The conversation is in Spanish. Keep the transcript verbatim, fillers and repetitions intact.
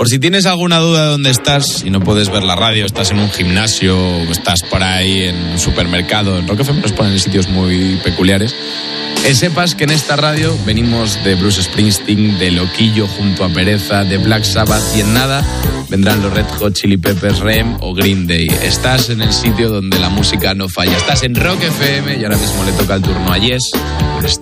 Por si tienes alguna duda de dónde estás y no puedes ver la radio, estás en un gimnasio, o estás por ahí en un supermercado, en Rock F M nos ponen en sitios muy peculiares, que sepas que en esta radio venimos de Bruce Springsteen, de Loquillo junto a Pereza, de Black Sabbath, y en nada vendrán los Red Hot Chili Peppers, R E M o Green Day. Estás en el sitio donde la música no falla. Estás en Rock F M y ahora mismo le toca el turno a Yes.